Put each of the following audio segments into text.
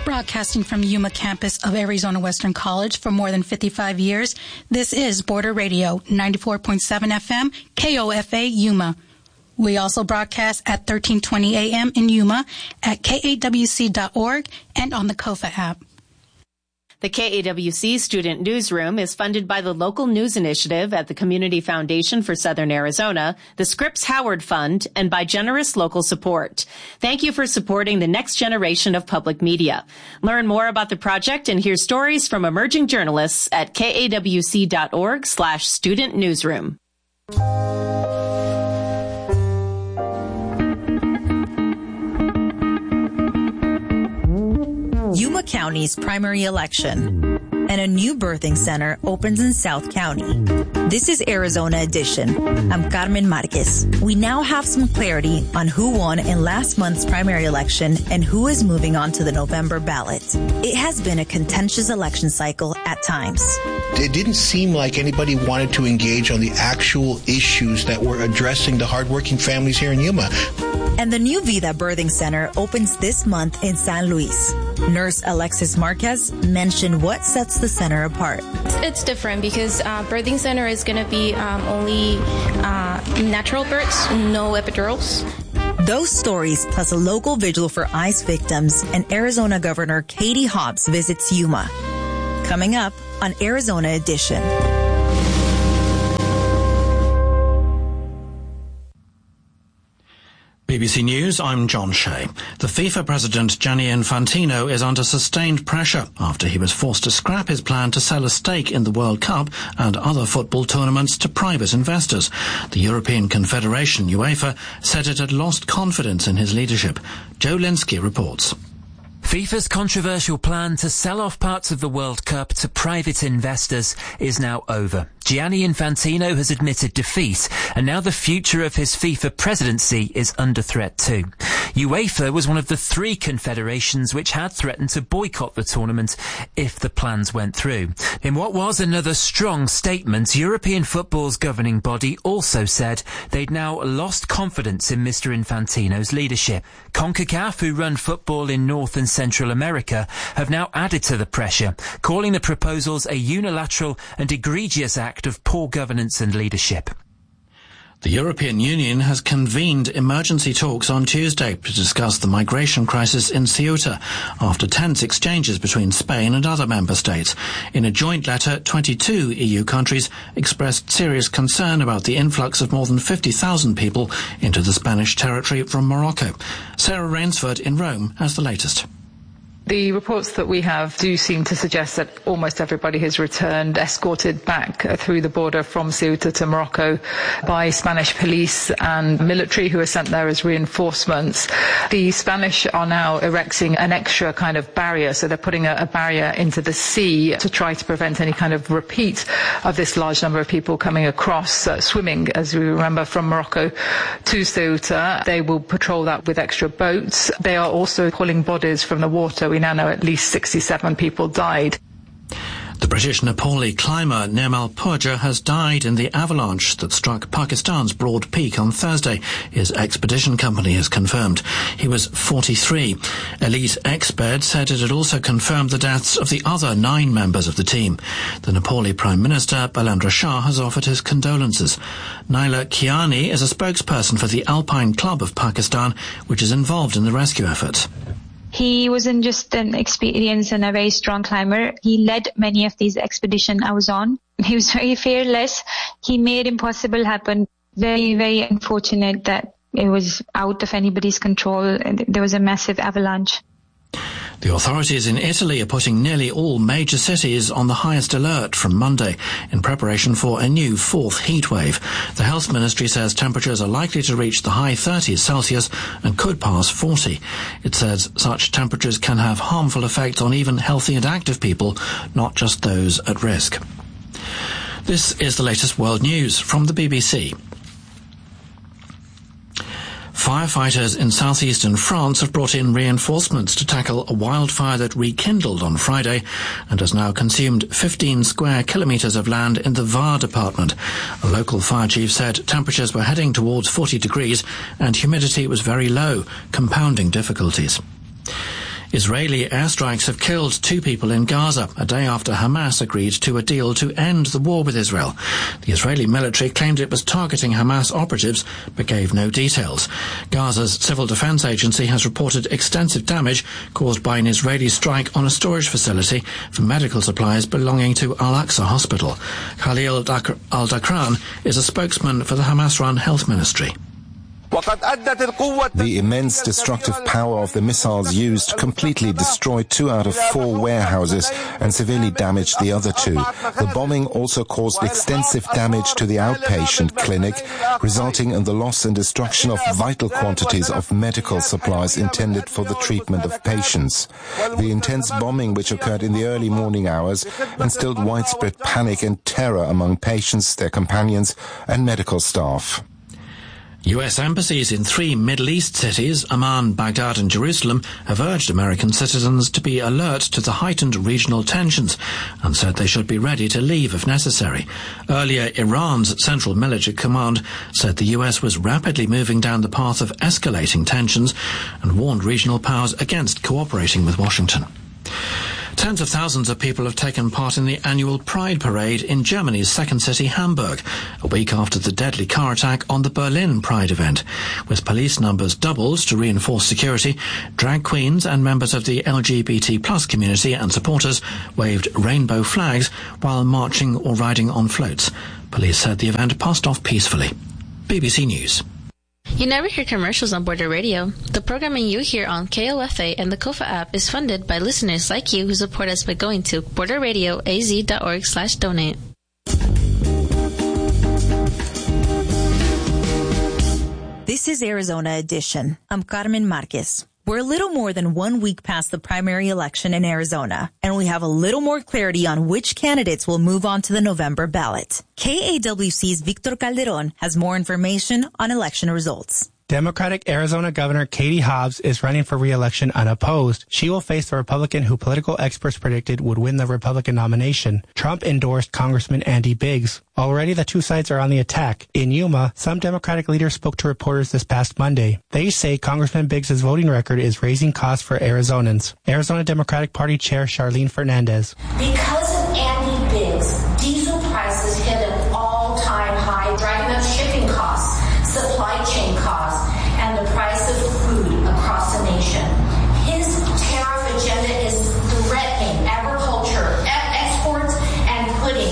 Broadcasting from Yuma campus of Arizona Western College for more than 55 years, this is Border Radio, 94.7 FM, KOFA, Yuma. We also broadcast at 1320 AM in Yuma, at KAWC.org, and on the KOFA app. The KAWC Student Newsroom is funded by the Local News Initiative at the Community Foundation for Southern Arizona, the Scripps Howard Fund, and by generous local support. Thank you for supporting the next generation of public media. Learn more about the project and hear stories from emerging journalists at kawc.org/student newsroom. Yuma County's primary election, and a new birthing center opens in South County. This is Arizona Edition. I'm Carmen Marquez. We now have some clarity on who won in last month's primary election and who is moving on to the November ballot. It has been a contentious election cycle at times. It didn't seem like anybody wanted to engage on the actual issues that were addressing the hardworking families here in Yuma. And the new Vida Birthing Center opens this month in San Luis. Nurse Alexis Marquez mentioned what sets the center apart. It's different because birthing center is going to be only natural births, no epidurals. Those stories, plus a local vigil for ICE victims, and Arizona Governor Katie Hobbs visits Yuma. Coming up on Arizona Edition. BBC News, I'm John Shea. The FIFA president Gianni Infantino is under sustained pressure after he was forced to scrap his plan to sell a stake in the World Cup and other football tournaments to private investors. The European Confederation, UEFA, said it had lost confidence in his leadership. Joe Linsky reports. FIFA's controversial plan to sell off parts of the World Cup to private investors is now over. Gianni Infantino has admitted defeat, and now the future of his FIFA presidency is under threat too. UEFA was one of the 3 confederations which had threatened to boycott the tournament if the plans went through. In what was another strong statement, European football's governing body also said they'd now lost confidence in Mr. Infantino's leadership. CONCACAF, who run football in North and Central America, have now added to the pressure, calling the proposals a unilateral and egregious act of poor governance and leadership. The European Union has convened emergency talks on Tuesday to discuss the migration crisis in Ceuta after tense exchanges between Spain and other member states. In a joint letter, 22 EU countries expressed serious concern about the influx of more than 50,000 people into the Spanish territory from Morocco. Sarah Rainsford in Rome has the latest. The reports that we have do seem to suggest that almost everybody has returned, escorted back through the border from Ceuta to Morocco by Spanish police and military who are sent there as reinforcements. The Spanish are now erecting an extra kind of barrier, so they're putting a barrier into the sea to try to prevent any kind of repeat of this large number of people coming across, swimming, as we remember, from Morocco to Ceuta. They will patrol that with extra boats. They are also pulling bodies from the water. We now know at least 67 people died. The British Nepali climber Nirmal Purja has died in the avalanche that struck Pakistan's Broad Peak on Thursday, his expedition company has confirmed. He was 43. Elite Expert said it had also confirmed the deaths of the other 9 members of the team. The Nepali Prime Minister, Balendra Shah, has offered his condolences. Naila Kiani is a spokesperson for the Alpine Club of Pakistan, which is involved in the rescue effort. He wasn't just an experienced and a very strong climber. He led many of these expeditions I was on. He was very fearless. He made impossible happen. Very, very unfortunate that it was out of anybody's control. There was a massive avalanche. The authorities in Italy are putting nearly all major cities on the highest alert from Monday in preparation for a new 4th heat wave. The health ministry says temperatures are likely to reach the high 30s Celsius and could pass 40. It says such temperatures can have harmful effects on even healthy and active people, not just those at risk. This is the latest world news from the BBC. Firefighters in southeastern France have brought in reinforcements to tackle a wildfire that rekindled on Friday and has now consumed 15 square kilometres of land in the Var department. A local fire chief said temperatures were heading towards 40 degrees and humidity was very low, compounding difficulties. Israeli airstrikes have killed 2 people in Gaza, a day after Hamas agreed to a deal to end the war with Israel. The Israeli military claimed it was targeting Hamas operatives, but gave no details. Gaza's Civil Defense Agency has reported extensive damage caused by an Israeli strike on a storage facility for medical supplies belonging to Al-Aqsa Hospital. Khalil Al-Dakran is a spokesman for the Hamas-run health ministry. The immense destructive power of the missiles used completely destroyed 2 out of 4 warehouses and severely damaged the other 2. The bombing also caused extensive damage to the outpatient clinic, resulting in the loss and destruction of vital quantities of medical supplies intended for the treatment of patients. The intense bombing which occurred in the early morning hours instilled widespread panic and terror among patients, their companions, and medical staff. U.S. embassies in 3 Middle East cities, Amman, Baghdad and Jerusalem, have urged American citizens to be alert to the heightened regional tensions and said they should be ready to leave if necessary. Earlier, Iran's Central Military Command said the U.S. was rapidly moving down the path of escalating tensions and warned regional powers against cooperating with Washington. Tens of thousands of people have taken part in the annual Pride Parade in Germany's second city, Hamburg, a week after the deadly car attack on the Berlin Pride event. With police numbers doubled to reinforce security, drag queens and members of the LGBT+ community and supporters waved rainbow flags while marching or riding on floats. Police said the event passed off peacefully. BBC News. You never hear commercials on Border Radio. The programming you hear on KOFA and the KOFA app is funded by listeners like you who support us by going to borderradioaz.org/donate. This is Arizona Edition. I'm Carmen Marquez. We're a little more than 1 week past the primary election in Arizona, and we have a little more clarity on which candidates will move on to the November ballot. KAWC's Victor Calderon has more information on election results. Democratic Arizona Governor Katie Hobbs is running for re-election unopposed. She will face the Republican who political experts predicted would win the Republican nomination. Trump endorsed Congressman Andy Biggs. Already the 2 sides are on the attack. In Yuma, some Democratic leaders spoke to reporters this past Monday. They say Congressman Biggs' voting record is raising costs for Arizonans. Arizona Democratic Party Chair Charlene Fernandez. Because of Andy Biggs, diesel prices hit an all-time high, driving up shipping costs, supply chain costs, and the price of food across the nation. His tariff agenda is threatening agriculture, exports, and putting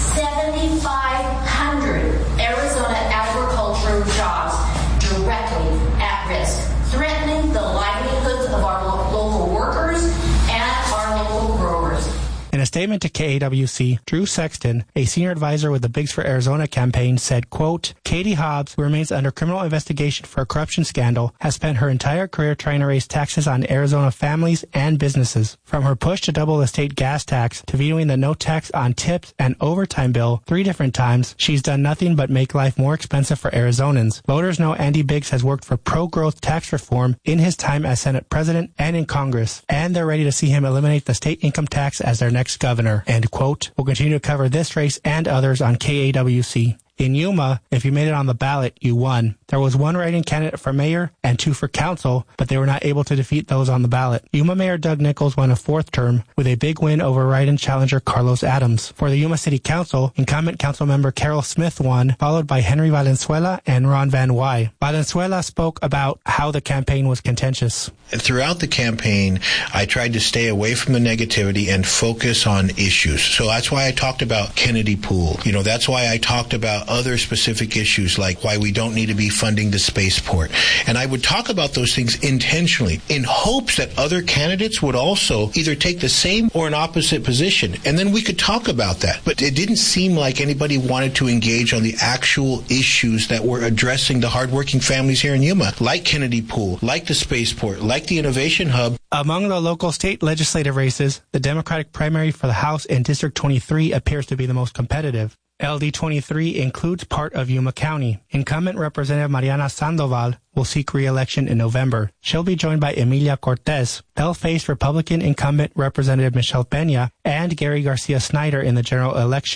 7,500 Arizona agricultural jobs directly at risk, threatening the livelihoods of our local workers and our local growers. In a statement to KAWC, Drew Sexton, a senior advisor with the Bigs for Arizona campaign, said, quote, Katie Hobbs, who remains under criminal investigation for a corruption scandal, has spent her entire career trying to raise taxes on Arizona families and businesses. From her push to double the state gas tax to vetoing the no tax on tips and overtime bill 3 different times, she's done nothing but make life more expensive for Arizonans. Voters know Andy Biggs has worked for pro-growth tax reform in his time as Senate President and in Congress, and they're ready to see him eliminate the state income tax as their next governor. End quote. We'll continue to cover this race and others on KAWC. In Yuma, if you made it on the ballot, you won. There was 1 write-in candidate for mayor and 2 for council, but they were not able to defeat those on the ballot. Yuma Mayor Doug Nichols won a 4th term with a big win over write-in challenger Carlos Adams. For the Yuma City Council, incumbent council member Carol Smith won, followed by Henry Valenzuela and Ron Van Wy. Valenzuela spoke about how the campaign was contentious. Throughout the campaign, I tried to stay away from the negativity and focus on issues. So that's why I talked about Kennedy Pool. That's why I talked about other specific issues like why we don't need to be funding the spaceport. And I would talk about those things intentionally in hopes that other candidates would also either take the same or an opposite position. And then we could talk about that. But it didn't seem like anybody wanted to engage on the actual issues that were addressing the hardworking families here in Yuma, like Kennedy Pool, like the spaceport, like the Innovation Hub. Among the local state legislative races, the Democratic primary for the House in District 23 appears to be the most competitive. LD 23 includes part of Yuma County. Incumbent Representative Mariana Sandoval will seek re-election in November. She'll be joined by Emilia Cortez. They'll face Republican incumbent Representative Michelle Peña and Gary Garcia Snyder in the general election.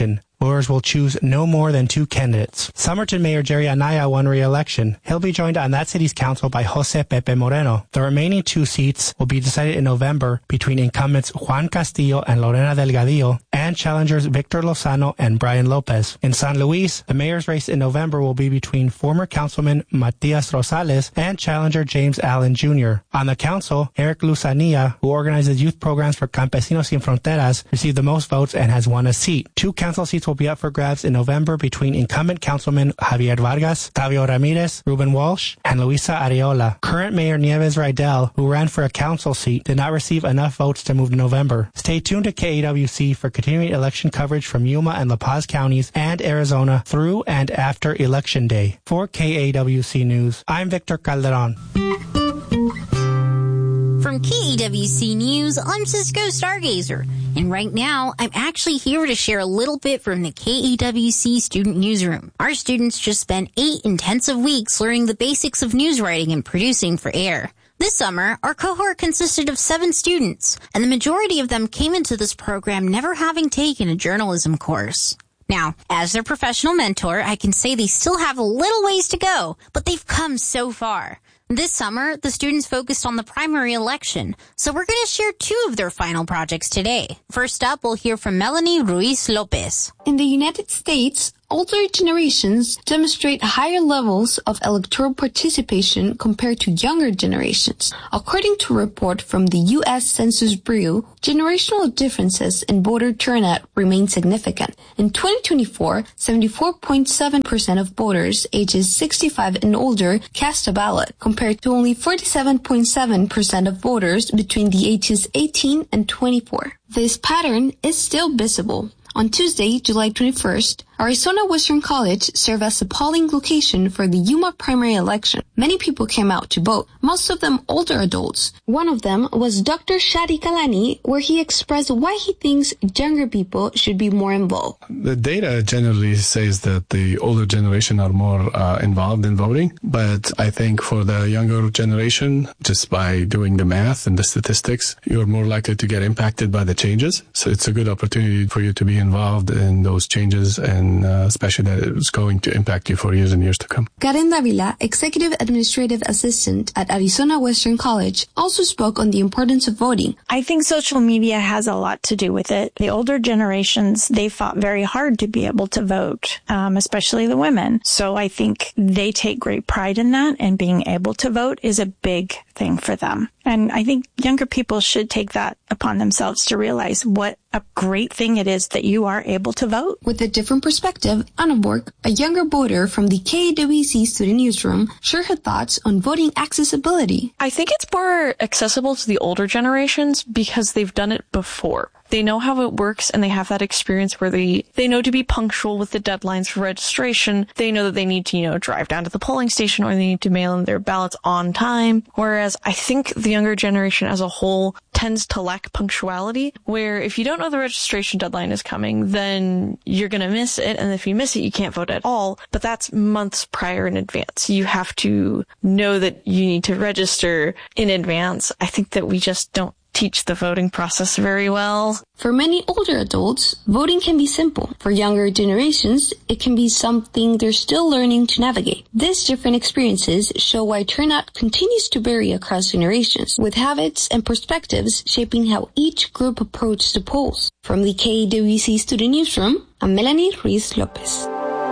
voters will choose no more than 2 candidates. Somerton Mayor Jerry Anaya won re-election. He'll be joined on that city's council by Jose Pepe Moreno. The remaining 2 seats will be decided in November between incumbents Juan Castillo and Lorena Delgadillo and challengers Victor Lozano and Brian Lopez. In San Luis, the mayor's race in November will be between former councilman Matias Rosales and challenger James Allen Jr. On the council, Eric Luzania, who organizes youth programs for Campesinos Sin Fronteras, received the most votes and has won a seat. 2 council seats will be up for grabs in November between incumbent councilman Javier Vargas, Tavio Ramirez, Ruben Walsh, and Luisa Areola. Current Mayor Nieves Rydell, who ran for a council seat, did not receive enough votes to move to November. Stay tuned to KAWC for continuing election coverage from Yuma and La Paz counties and Arizona through and after Election Day. For KAWC News, I'm Victor Calderon. From KAWC News, I'm Cisco Stargazer, and right now, I'm actually here to share a little bit from the KAWC Student Newsroom. Our students just spent 8 intensive weeks learning the basics of news writing and producing for air. This summer, our cohort consisted of 7 students, and the majority of them came into this program never having taken a journalism course. Now, as their professional mentor, I can say they still have a little ways to go, but they've come so far. This summer, the students focused on the primary election, so we're going to share 2 of their final projects today. First up, we'll hear from Melanie Ruiz Lopez. In the United States, older generations demonstrate higher levels of electoral participation compared to younger generations. According to a report from the U.S. Census Bureau, generational differences in voter turnout remain significant. In 2024, 74.7% of voters ages 65 and older cast a ballot, compared to only 47.7% of voters between the ages 18 and 24. This pattern is still visible. On Tuesday, July 21st, Arizona Western College served as a polling location for the Yuma primary election. Many people came out to vote, most of them older adults. One of them was Dr. Shadi Kalani, where he expressed why he thinks younger people should be more involved. The data generally says that the older generation are more involved in voting, but I think for the younger generation, just by doing the math and the statistics, you're more likely to get impacted by the changes. So it's a good opportunity for you to be involved in those changes, and especially that it's going to impact you for years and years to come. Karen Davila, Executive Administrative Assistant at Arizona Western College, also spoke on the importance of voting. I think social media has a lot to do with it. The older generations, they fought very hard to be able to vote, especially the women. So I think they take great pride in that, and being able to vote is a big thing for them. And I think younger people should take that upon themselves to realize what a great thing it is that you are able to vote. With a different perspective, Anna Borg, a younger voter from the KAWC Student Newsroom, shared her thoughts on voting accessibility. I think it's more accessible to the older generations because they've done it before. They know how it works, and they have that experience where they know to be punctual with the deadlines for registration. They know that they need to, drive down to the polling station, or they need to mail in their ballots on time. Whereas I think the younger generation as a whole tends to lack punctuality, where if you don't know the registration deadline is coming, then you're going to miss it. And if you miss it, you can't vote at all. But that's months prior in advance. You have to know that you need to register in advance. I think that we just don't teach the voting process very well. For many older adults, voting can be simple. For younger generations, it can be something they're still learning to navigate. These different experiences show why turnout continues to vary across generations, with habits and perspectives shaping how each group approaches the polls. From the KAWC Student Newsroom, I'm Melanie Ruiz Lopez.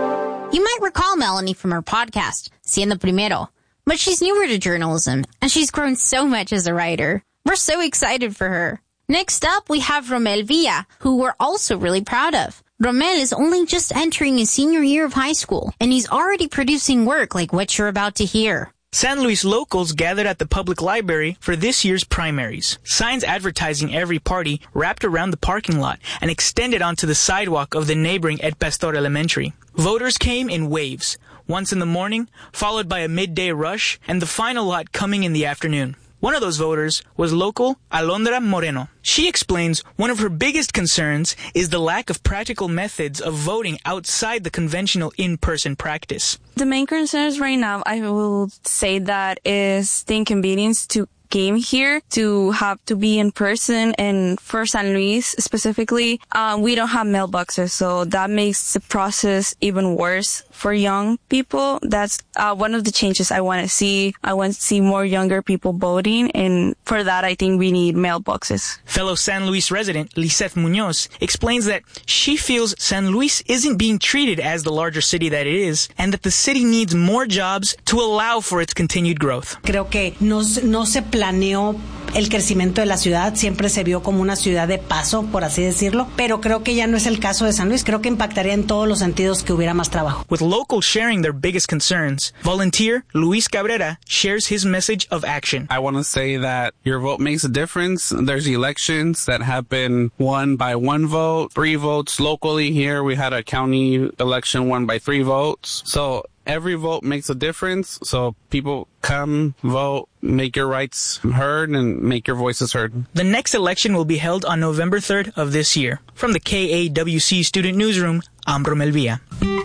You might recall Melanie from her podcast, Siendo Primero, but she's newer to journalism, and she's grown so much as a writer. We're so excited for her. Next up, we have Romel Villa, who we're also really proud of. Romel is only just entering his senior year of high school, and he's already producing work like what you're about to hear. San Luis locals gathered at the public library for this year's primaries. Signs advertising every party wrapped around the parking lot and extended onto the sidewalk of the neighboring El Pastor Elementary. Voters came in waves, once in the morning, followed by a midday rush, and the final lot coming in the afternoon. One of those voters was local Alondra Moreno. She explains one of her biggest concerns is the lack of practical methods of voting outside the conventional in-person practice. The main concerns right now, I will say that is the inconvenience to came here to have to be in person. And for San Luis specifically, we don't have mailboxes, so that makes the process even worse for young people. That's one of the changes I want to see. I want to see more younger people voting, and for that, I think we need mailboxes. Fellow San Luis resident Lisette Munoz explains that she feels San Luis isn't being treated as the larger city that it is, and that the city needs more jobs to allow for its continued growth. Creo que no se planeó el crecimiento de la ciudad, siempre se vio como una ciudad de paso, por así decirlo, pero creo que ya no es el caso de San Luis. Creo que impactaría en todos los sentidos que hubiera más trabajo. With locals sharing their biggest concerns, volunteer Luis Cabrera shares his message of action. I want to say that your vote makes a difference. There's elections that have been won by 1 vote, 3 votes. Locally here, we had a county election won by 3 votes. So every vote makes a difference. So people come, vote, make your rights heard, and make your voices heard. The next election will be held on November 3rd of this year. From the KAWC Student Newsroom, I'm Romel Villa.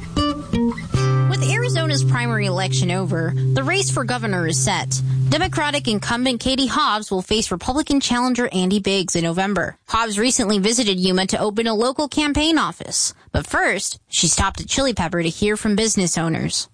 With Arizona's primary election over, the race for governor is set. Democratic incumbent Katie Hobbs will face Republican challenger Andy Biggs in November. Hobbs recently visited Yuma to open a local campaign office. But first, she stopped at Chili Pepper to hear from business owners.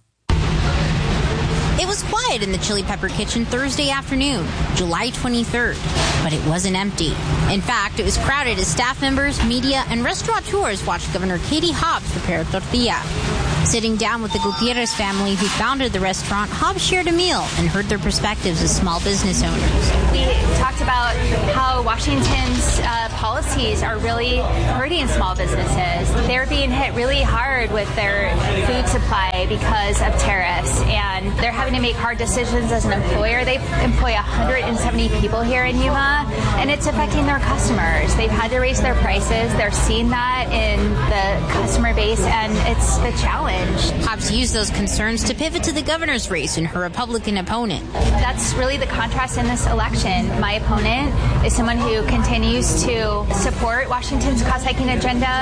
It was quiet in the Chili Pepper kitchen Thursday afternoon, July 23rd, but it wasn't empty. In fact, it was crowded as staff members, media, and restaurateurs watched Governor Katie Hobbs prepare tortilla. Sitting down with the Gutierrez family who founded the restaurant, Hobbs shared a meal and heard their perspectives as small business owners. We talked about how Washington's policies are really hurting small businesses. They're being hit really hard with their food supply because of tariffs, and they're having to make hard decisions as an employer. They employ 170 people here in Yuma, and it's affecting their customers. They've had to raise their prices. They're seeing that in the customer base, and it's the challenge. Hobbs used those concerns to pivot to the governor's race and her Republican opponent. That's really the contrast in this election. My opponent is someone who continues to support Washington's cost-hiking agenda.